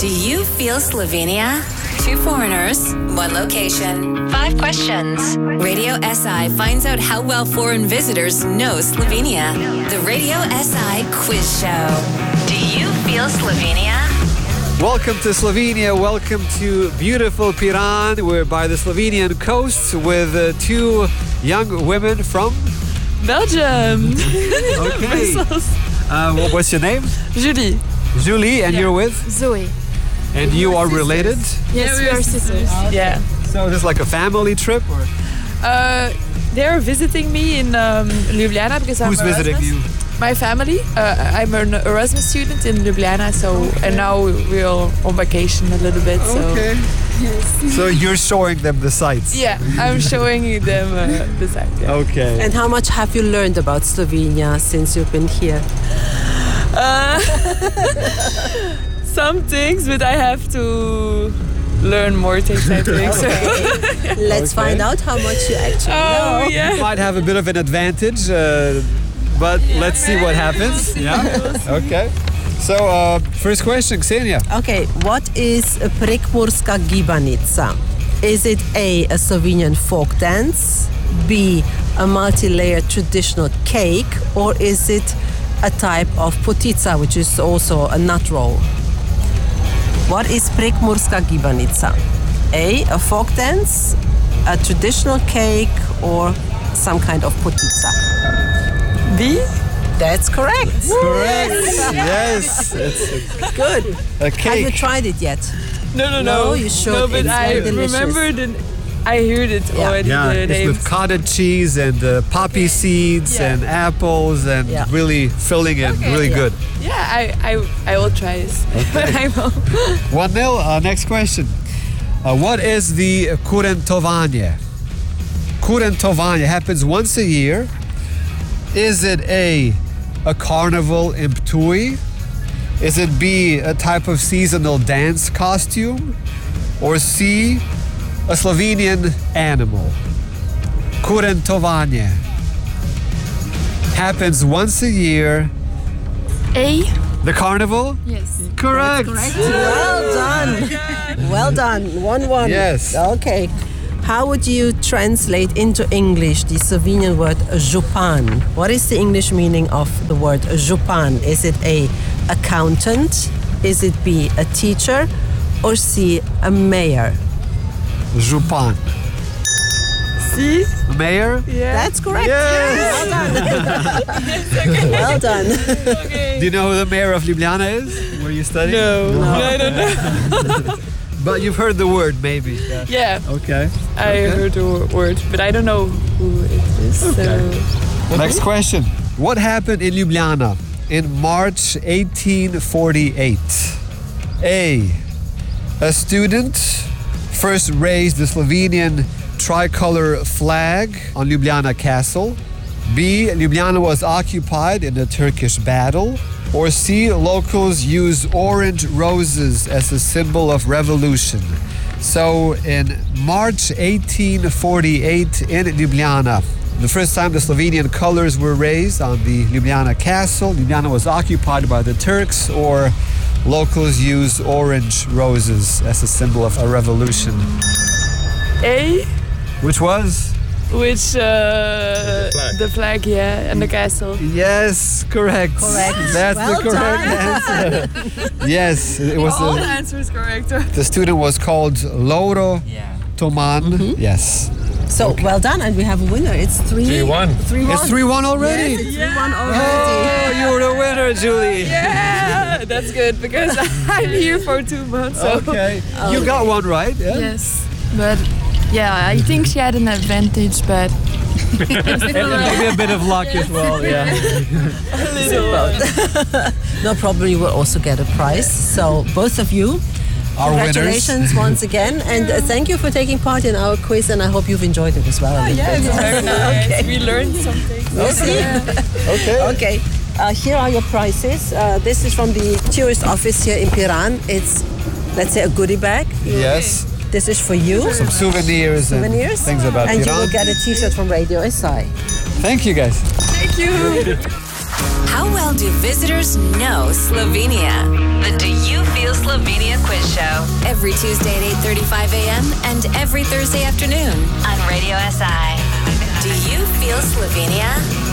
Do you feel Slovenia? 2 foreigners, 1 location, 5 questions. Radio SI finds out how well foreign visitors know Slovenia. The Radio SI Quiz Show. Do you feel Slovenia? Welcome to Slovenia. Welcome to beautiful Piran. We're by the Slovenian coast with 2 young women from Belgium. Okay. What's your name? Julie. Julie, and you're with? Zoe. And you are related? Yes, we are sisters. Yeah. So this is like a family trip? Or? They're visiting me in Ljubljana because Who's I'm visiting Erasmus. you? My family. I'm an Erasmus student in Ljubljana, and now we're on vacation a little bit. Okay. So you're showing them the sights? Yeah, I'm showing them the site. Yeah. Okay. And how much have you learned about Slovenia since you've been here? Some things, but I have to learn more things, I think. So. Let's find out how much you actually know. Yeah. You might have a bit of an advantage, but let's see what happens. Yeah. Okay. So, first question, Ksenia. Okay, what is a Prekmurska gibanica? Is it A, Slovenian folk dance, B, a multi-layered traditional cake, or is it a type of potica, which is also a nut roll? What is Prekmurska gibanica? A folk dance, a traditional cake, or some kind of potica? B? That's correct. Correct. Yes. It's Good. a Have you cake. tried it yet? No. No, you should. No, but It's I very delicious. remember I heard it Yeah. already. Yeah, The it's names. with cottage cheese and poppy seeds Yeah. and apples and Yeah. really filling and really good. Yeah, I will try this. I will. 1-0. Next question. What is the Kurentovanje? Kurentovanje happens once a year. Is it A, a carnival in Ptuj? Is it B, a type of seasonal dance costume? Or C, a Slovenian animal? Kurentovanje happens once a year. A? The carnival? Yes. Correct. Well done. Well done. 1-1. Yes. Okay. How would you translate into English the Slovenian word župan? What is the English meaning of the word župan? Is it A, accountant? Is it B, a teacher? Or C, a mayor? Župan. See? Mayor? Yeah. That's correct. Yes. Well done. Okay. Do you know who the mayor of Ljubljana is? Were you studying? No, I don't know. But you've heard the word, maybe. Yeah, Okay. I heard the word, but I don't know who it is. Okay. So. Next question. What happened in Ljubljana in March 1848? A student first raised the Slovenian tricolor flag on Ljubljana Castle. B, Ljubljana was occupied in a Turkish battle. Or C, locals use orange roses as a symbol of revolution. So in March 1848 in Ljubljana, the first time the Slovenian colors were raised on the Ljubljana Castle, Ljubljana was occupied by the Turks, or locals use orange roses as a symbol of a revolution. A, Which was? which the flag, yeah, and the castle. Yes, correct. Correct. That's Well the correct answer. Yes, it was All the answers correct. the student was called Lauro Toman. Yes. So well done, and we have a winner. It's 3-1. 3-1. It's 3-1 already? Yes, it's 3-1 Oh, already. you're the winner, Julie. Yeah, that's good because I'm here for 2 months. So. Okay. You got one right, yeah? Yes. But yeah, I think she had an advantage, but And maybe a bit of luck as well, yeah. No problem, you will also get a prize. So both of you, Our winners. congratulations once again, and thank you for taking part in our quiz, and I hope you've enjoyed it as well. a little Yeah, bit. it's very nice. We learned something. We'll see. Okay. Okay, here are your prizes. This is from the tourist office here in Piran. It's, let's say, a goodie bag. Yes. This is for you. Some souvenirs and things about and you Piran. will get a t-shirt from Radio SI. Thank you, guys. Thank you. How well do visitors know Slovenia? The Do You Feel Slovenia quiz Show every Tuesday at 8:35 a.m. and every Thursday afternoon on Radio SI. Do you feel Slovenia?